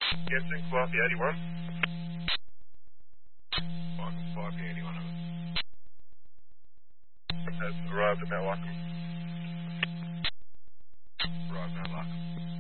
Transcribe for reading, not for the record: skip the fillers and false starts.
Gibson, Coffee 81. Welcome, Coffee 81 of us. Has arrived at Mount Wacom. Rock, not lock.